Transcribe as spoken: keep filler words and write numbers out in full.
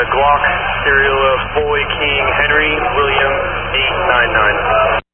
Glock, serial of Boy King Henry William eight nine nine.